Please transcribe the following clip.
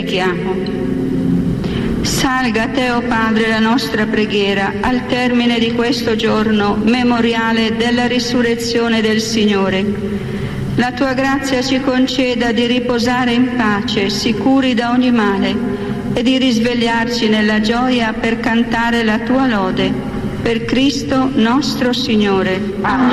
Preghiamo. Salga a te, o Padre, la nostra preghiera al termine di questo giorno memoriale della risurrezione del Signore. La tua grazia ci conceda di riposare in pace, sicuri da ogni male, e di risvegliarci nella gioia per cantare la tua lode. Per Cristo nostro Signore. Amen.